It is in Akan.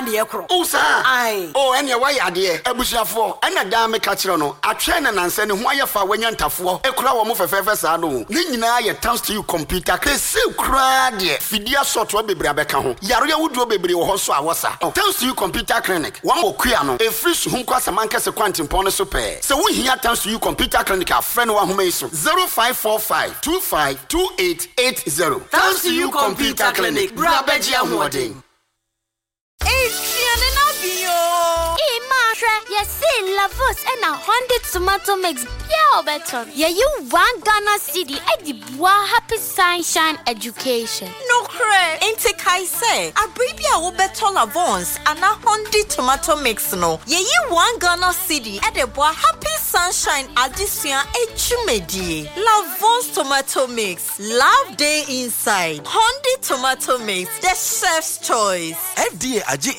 de ekro. O sa. Ai. O ene wa yade abusuafo. Ena da me ka kire no. Atwe na nanse ne ho ayefa wanya ntafo. Ekura wo mo fefefe sa no. Ne nyina ye thanks to you computer. Ke se kura de. Fidia software bebre abeka ho. Yaro wuduo bebre wo ho so awosa. Thanks to you computer clinic. One okua no. E free so hum kwasa mankese kwantimpon no so pe. Se wo hia thanks to you computer clinic a friend wa homa iso. 0545 252880. Thanks to you computer clinic. Bra beji ahoden. Yes, Lavos and a 100 tomato mix. Yeah, better. Yeah, you want Ghana City at the Bois Happy Sunshine Education. No cray. Ain't I say? A baby will better Lavons and a 100 tomato mix. No, yeah, you want Ghana City at the Bois Happy Sunshine Addition Echumedi. Lavons tomato mix. Love day inside. 100 tomato mix. The chef's choice. FDA